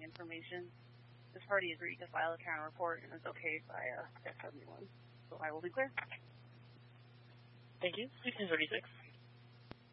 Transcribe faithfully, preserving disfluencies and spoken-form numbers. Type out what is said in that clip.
information. This party agreed to file a counter report and is okay by uh, F seventy-one. So I will be clear. Thank you. Station thirty-six.